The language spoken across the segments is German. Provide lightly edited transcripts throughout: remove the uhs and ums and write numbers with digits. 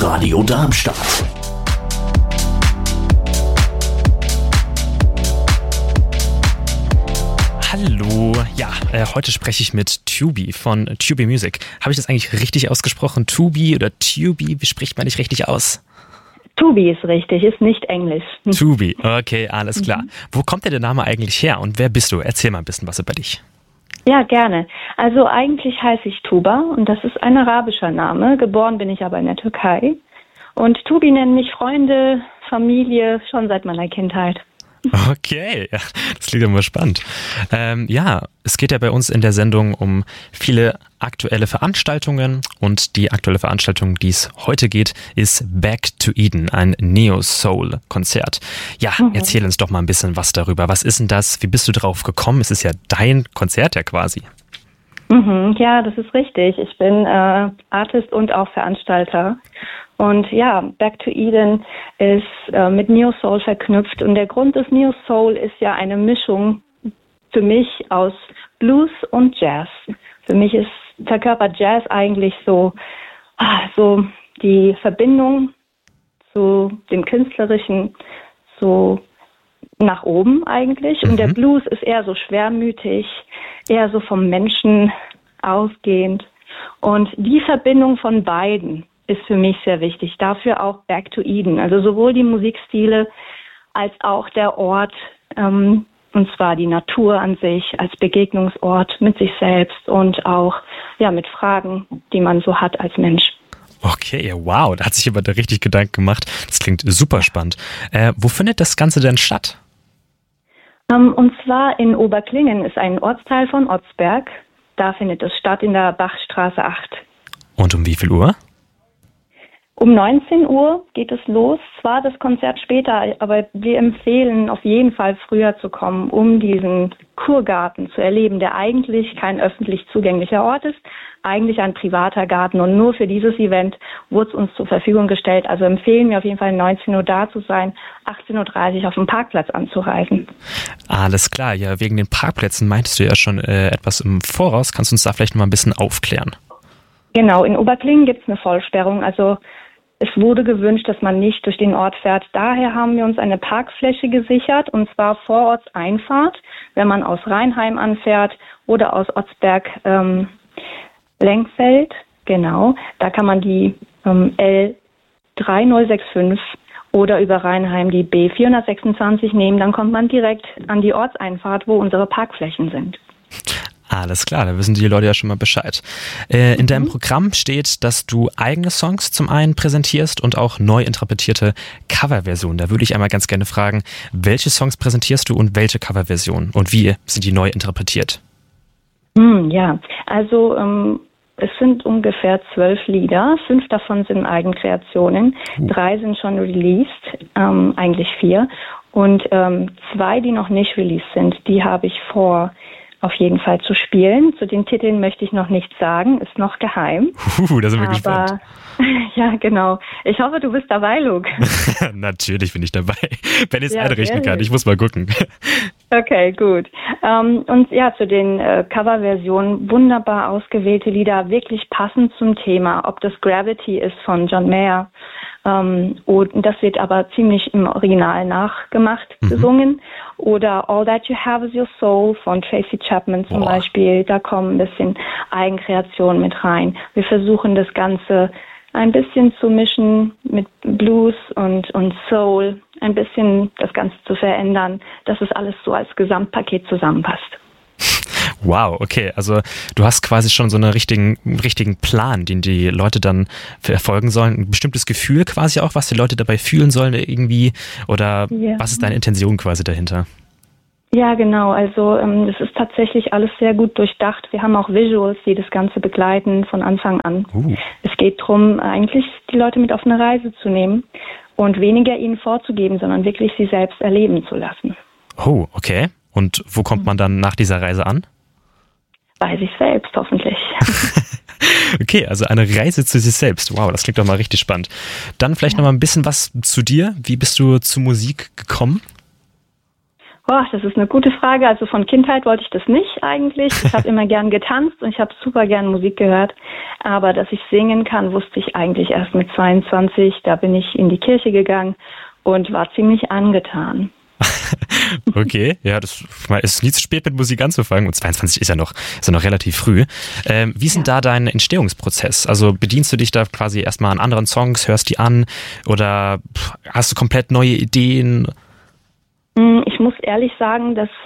Radio Darmstadt. Hallo, ja, heute spreche ich mit Tubi von Tubi Music. Habe ich das eigentlich richtig ausgesprochen? Tubi oder Tubi? Wie spricht man nicht richtig aus? Tubi ist richtig, ist nicht Englisch. Tubi, okay, alles klar. Wo kommt denn der Name eigentlich her und wer bist du? Erzähl mal ein bisschen was über dich. Ja, gerne. Also eigentlich heiße ich Tuba und das ist ein arabischer Name. Geboren bin ich aber in der Türkei. Und Tubi nennen mich Freunde, Familie, schon seit meiner Kindheit. Okay, ja, das klingt immer spannend. Ja, es geht ja bei uns in der Sendung um viele aktuelle Veranstaltungen und die aktuelle Veranstaltung, die es heute geht, ist Back to Eden, ein Neo-Soul-Konzert. Ja, Erzähl uns doch mal ein bisschen was darüber. Was ist denn das? Wie bist du drauf gekommen? Es ist ja dein Konzert ja quasi. Ja, das ist richtig. Ich bin Artist und auch Veranstalter. Und ja, Back to Eden ist mit Neo Soul verknüpft. Und der Grund des Neo Soul ist ja eine Mischung für mich aus Blues und Jazz. Für mich verkörpert Jazz eigentlich so die Verbindung zu dem Künstlerischen, so nach oben eigentlich. Und der Blues ist eher so schwermütig, eher so vom Menschen ausgehend. Und die Verbindung von beiden ist für mich sehr wichtig. Dafür auch Back to Eden. Also sowohl die Musikstile als auch der Ort, und zwar die Natur an sich als Begegnungsort mit sich selbst und auch ja mit Fragen, die man so hat als Mensch. Okay, wow, da hat sich jemand da richtig Gedanken gemacht. Das klingt super spannend. Wo findet das Ganze denn statt? Und zwar in Oberklingen ist ein Ortsteil von Otzberg. Da findet es statt in der Bachstraße 8. Und um wie viel Uhr? Um 19 Uhr geht es los. Zwar das Konzert später, aber wir empfehlen auf jeden Fall früher zu kommen, um diesen Kurgarten zu erleben, der eigentlich kein öffentlich zugänglicher Ort ist, eigentlich ein privater Garten. Und nur für dieses Event wurde es uns zur Verfügung gestellt. Also empfehlen wir auf jeden Fall 19 Uhr da zu sein, 18.30 Uhr auf dem Parkplatz anzureisen. Alles klar, ja, wegen den Parkplätzen meintest du ja schon etwas im Voraus. Kannst du uns da vielleicht noch mal ein bisschen aufklären? Genau, in Oberklingen gibt es eine Vollsperrung. Also es wurde gewünscht, dass man nicht durch den Ort fährt. Daher haben wir uns eine Parkfläche gesichert, und zwar vor Ortseinfahrt, wenn man aus Rheinheim anfährt oder aus Otzberg-Lenkfeld. Genau, da kann man die L3065 oder über Rheinheim die B426 nehmen. Dann kommt man direkt an die Ortseinfahrt, wo unsere Parkflächen sind. Alles klar, da wissen die Leute ja schon mal Bescheid. In deinem Programm steht, dass du eigene Songs zum einen präsentierst und auch neu interpretierte Coverversionen. Da würde ich einmal ganz gerne fragen, welche Songs präsentierst du und welche Coverversionen und wie sind die neu interpretiert? Ja, also es sind ungefähr 12 Lieder, 5 davon sind Eigenkreationen, 3 sind schon released, eigentlich 4 und 2, die noch nicht released sind, die habe ich vor, auf jeden Fall zu spielen. Zu den Titeln möchte ich noch nichts sagen, ist noch geheim. Da sind wir gespannt. Ja, genau. Ich hoffe, du bist dabei, Luke. Natürlich bin ich dabei, wenn ich es einrichten kann. Ich muss mal gucken. Okay, gut. Und ja, zu den Coverversionen, wunderbar ausgewählte Lieder, wirklich passend zum Thema, ob das Gravity ist von John Mayer, und das wird aber ziemlich im Original nachgemacht, gesungen, oder All That You Have Is Your Soul von Tracy Chapman zum Beispiel, da kommen ein bisschen Eigenkreation mit rein. Wir versuchen das Ganze ein bisschen zu mischen mit Blues und Soul, ein bisschen das Ganze zu verändern, dass es alles so als Gesamtpaket zusammenpasst. Wow, okay, also du hast quasi schon so einen richtigen Plan, den die Leute dann verfolgen sollen, ein bestimmtes Gefühl quasi auch, was die Leute dabei fühlen sollen irgendwie, oder was ist deine Intention quasi dahinter? Ja, genau, also das ist tatsächlich alles sehr gut durchdacht. Wir haben auch Visuals, die das Ganze begleiten von Anfang an. Es geht darum, eigentlich die Leute mit auf eine Reise zu nehmen und weniger ihnen vorzugeben, sondern wirklich sie selbst erleben zu lassen. Oh, okay. Und wo kommt man dann nach dieser Reise an? Bei sich selbst, hoffentlich. Okay, also eine Reise zu sich selbst. Wow, das klingt doch mal richtig spannend. Dann vielleicht noch mal ein bisschen was zu dir. Wie bist du zur Musik gekommen? Boah, das ist eine gute Frage. Also von Kindheit wollte ich das nicht eigentlich. Ich habe immer gern getanzt und ich habe super gern Musik gehört. Aber dass ich singen kann, wusste ich eigentlich erst mit 22. Da bin ich in die Kirche gegangen und war ziemlich angetan. Okay, ja, das ist nie zu spät mit Musik anzufangen und 22 ist ja noch relativ früh. Wie ist denn da dein Entstehungsprozess? Also bedienst du dich da quasi erstmal an anderen Songs, hörst die an oder hast du komplett neue Ideen? Ich muss ehrlich sagen, dass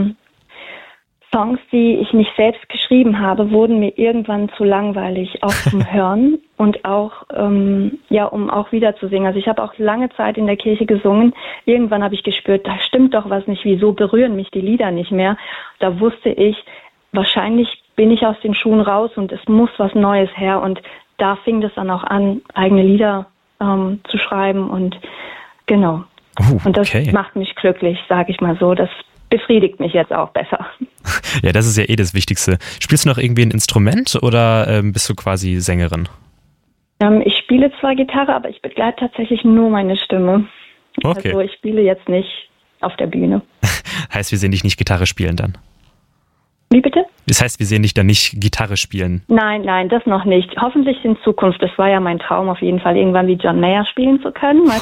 Songs, die ich nicht selbst geschrieben habe, wurden mir irgendwann zu langweilig, auch zum Hören und auch, um auch wieder zu singen. Also ich habe auch lange Zeit in der Kirche gesungen. Irgendwann habe ich gespürt, da stimmt doch was nicht, wieso berühren mich die Lieder nicht mehr? Da wusste ich, wahrscheinlich bin ich aus den Schuhen raus und es muss was Neues her. Und da fing das dann auch an, eigene Lieder zu schreiben und genau. Und das macht mich glücklich, sage ich mal so. Das befriedigt mich jetzt auch besser. Ja, das ist ja das Wichtigste. Spielst du noch irgendwie ein Instrument oder bist du quasi Sängerin? Ich spiele zwar Gitarre, aber ich begleite tatsächlich nur meine Stimme. Okay. Also ich spiele jetzt nicht auf der Bühne. Heißt, wir sehen dich nicht Gitarre spielen dann? Wie bitte? Das heißt, wir sehen dich dann nicht Gitarre spielen? Nein, das noch nicht. Hoffentlich in Zukunft. Das war ja mein Traum, auf jeden Fall irgendwann wie John Mayer spielen zu können.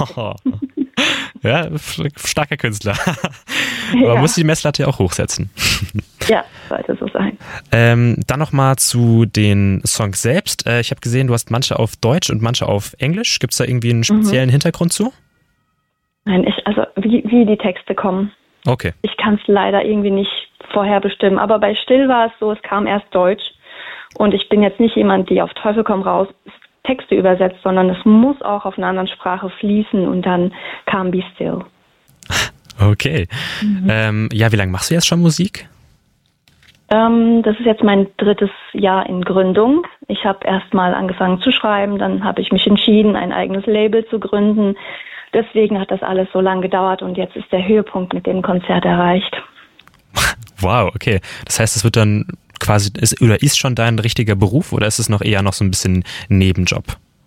Ja, starker Künstler. Aber man muss die Messlatte ja auch hochsetzen. Ja, sollte so sein. Dann nochmal zu den Songs selbst. Ich habe gesehen, du hast manche auf Deutsch und manche auf Englisch. Gibt es da irgendwie einen speziellen Hintergrund zu? Nein, wie die Texte kommen. Okay. Ich kann es leider irgendwie nicht vorher bestimmen. Aber bei Still war es so, es kam erst Deutsch. Und ich bin jetzt nicht jemand, die auf Teufel komm raus Texte übersetzt, sondern es muss auch auf einer anderen Sprache fließen und dann kam Be Still. Okay. Wie lange machst du jetzt schon Musik? Das ist jetzt mein 3. Jahr in Gründung. Ich habe erst mal angefangen zu schreiben, dann habe ich mich entschieden, ein eigenes Label zu gründen. Deswegen hat das alles so lange gedauert und jetzt ist der Höhepunkt mit dem Konzert erreicht. Wow, okay. Das heißt, es wird dann quasi, ist schon dein richtiger Beruf oder ist es noch eher so ein bisschen Nebenjob?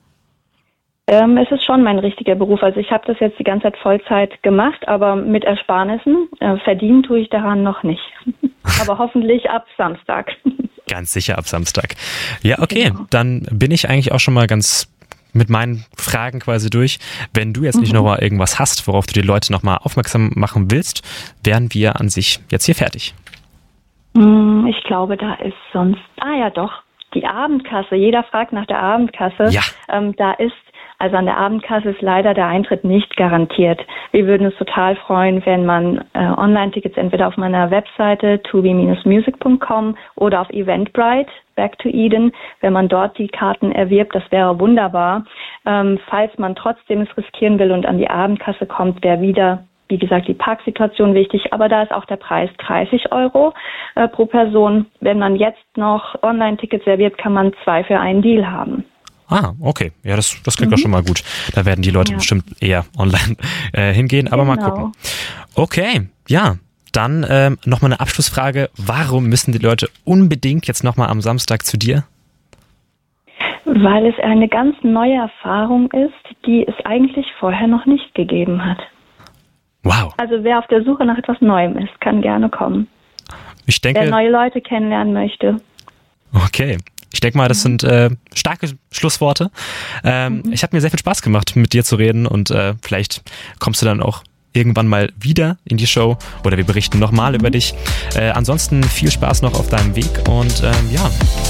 Es ist schon mein richtiger Beruf. Also ich habe das jetzt die ganze Zeit Vollzeit gemacht, aber mit Ersparnissen. Verdienen tue ich daran noch nicht. Aber hoffentlich ab Samstag. Ganz sicher ab Samstag. Ja, okay. Genau. Dann bin ich eigentlich auch schon mal ganz mit meinen Fragen quasi durch. Wenn du jetzt nicht noch mal irgendwas hast, worauf du die Leute noch mal aufmerksam machen willst, wären wir an sich jetzt hier fertig. Ich glaube, da ist sonst... die Abendkasse. Jeder fragt nach der Abendkasse. Ja. Also an der Abendkasse ist leider der Eintritt nicht garantiert. Wir würden uns total freuen, wenn man Online-Tickets entweder auf meiner Webseite tubi-music.com oder auf Eventbrite, Back to Eden, wenn man dort die Karten erwirbt, das wäre wunderbar. Falls man trotzdem es riskieren will und an die Abendkasse kommt, wäre wieder, wie gesagt, die Parksituation wichtig, aber da ist auch der Preis 30 € pro Person. Wenn man jetzt noch Online-Tickets erwirbt, kann man 2 für einen Deal haben. Ah, okay. Ja, das klingt doch schon mal gut. Da werden die Leute bestimmt eher online hingehen, aber mal gucken. Okay, ja. Dann nochmal eine Abschlussfrage. Warum müssen die Leute unbedingt jetzt nochmal am Samstag zu dir? Weil es eine ganz neue Erfahrung ist, die es eigentlich vorher noch nicht gegeben hat. Wow. Also wer auf der Suche nach etwas Neuem ist, kann gerne kommen. Ich denke, wer neue Leute kennenlernen möchte. Okay. Ich denke mal, das sind starke Schlussworte. Ich habe mir sehr viel Spaß gemacht, mit dir zu reden und vielleicht kommst du dann auch irgendwann mal wieder in die Show oder wir berichten nochmal über dich. Ansonsten viel Spaß noch auf deinem Weg und